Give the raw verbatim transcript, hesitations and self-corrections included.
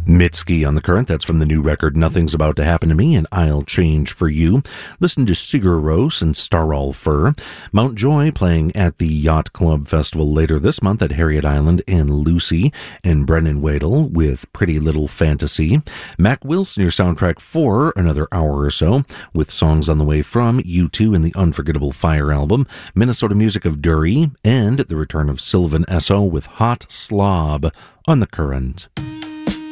Mitski on the Current, that's from the new record Nothing's About to Happen to Me and I'll Change for You. Listen to Sigur Rós and Starall Fur. Mountjoy playing at the Yacht Club Festival later this month at Harriet Island and Lucy, and Brennan Wadle with Pretty Little Fantasy. Mac Wilson, your soundtrack for another hour or so, with songs on the way from U two and the Unforgettable Fire album, Minnesota music of Dury, and the return of Sylvan Esso with Hot Slob on the Current.